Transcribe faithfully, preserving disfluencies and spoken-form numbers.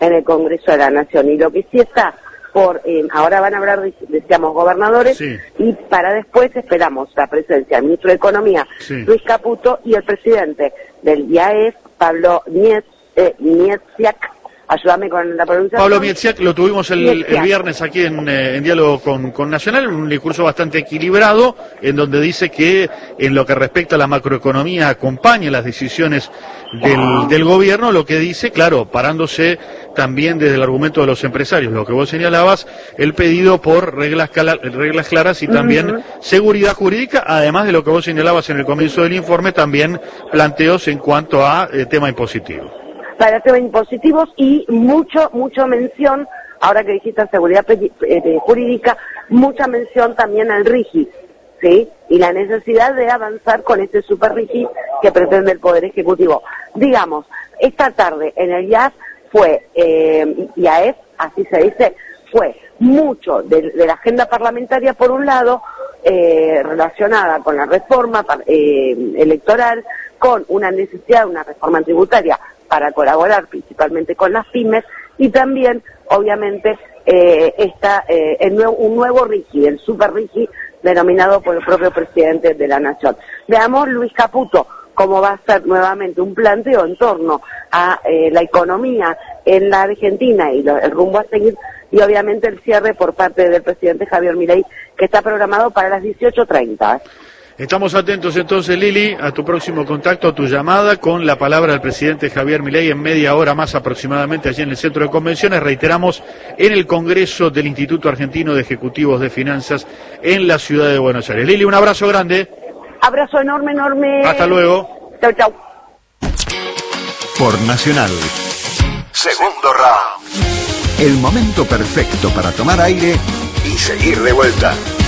en el Congreso de la Nación. Y lo que sí está por, eh, ahora van a hablar, decíamos, gobernadores, sí. Y para después esperamos la presencia del ministro de Economía, sí. Luis Caputo, y el presidente del I A E F, Pablo Mietziak, eh, Mietziak, ayúdame con la pronunciación. Pablo Mietziak lo tuvimos el, el viernes aquí en, eh, en diálogo con, con Nacional, un discurso bastante equilibrado, en donde dice que en lo que respecta a la macroeconomía acompaña las decisiones del, del gobierno, lo que dice, claro, parándose también desde el argumento de los empresarios, lo que vos señalabas, el pedido por reglas, cala, reglas claras y también uh-huh. seguridad jurídica, además de lo que vos señalabas en el comienzo del informe, también planteos en cuanto a eh, tema impositivo. Para temas impositivos y mucho, mucho mención, ahora que dijiste seguridad eh, jurídica, mucha mención también al RIGI, ¿sí? Y la necesidad de avanzar con este super RIGI que pretende el Poder Ejecutivo. Digamos, esta tarde en el I A F fue, eh, I A E F, así se dice, fue mucho de, de la agenda parlamentaria, por un lado, eh, relacionada con la reforma eh, electoral, con una necesidad de una reforma tributaria para colaborar principalmente con las pymes, y también, obviamente, eh, está eh, el nuevo, un nuevo RIGI, el super RIGI, denominado por el propio presidente de la Nación. Veamos, Luis Caputo, cómo va a ser nuevamente un planteo en torno a eh, la economía en la Argentina y lo, el rumbo a seguir, y obviamente el cierre por parte del presidente Javier Milei, que está programado para las dieciocho treinta. Estamos atentos entonces, Lili, a tu próximo contacto, a tu llamada, con la palabra del presidente Javier Milei en media hora más aproximadamente allí en el Centro de Convenciones, reiteramos, en el Congreso del Instituto Argentino de Ejecutivos de Finanzas en la ciudad de Buenos Aires. Lili, un abrazo grande. Abrazo enorme, enorme. Hasta luego. Chau, chau. Por Nacional. Segundo round. El momento perfecto para tomar aire y seguir de vuelta.